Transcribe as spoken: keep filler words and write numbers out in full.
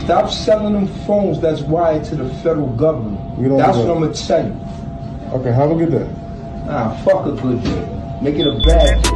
Stop selling them phones that's wired to the federal government. We don't That's do that. what I'm gonna tell you. Okay, have a good day. Ah, fuck a good day. Make it a bad day.